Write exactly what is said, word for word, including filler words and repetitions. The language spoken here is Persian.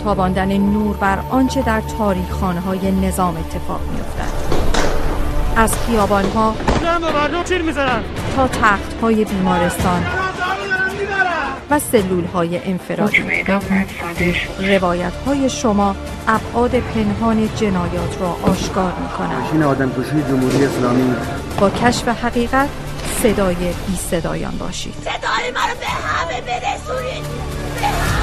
تاباندن نور بر آنچه در تاریخ‌خانه‌های نظام اتفاق می‌افتد. از خیابان‌ها تا تخت‌های بیمارستان و سلول‌های انفرادی، روایت‌های شما ابعاد پنهان جنایات را آشکار می‌کنند. ماشین آدمکشی جمهوری اسلامی. با کشف حقیقت صدای بی صدایان باشید. صدای منو به همه برسونید.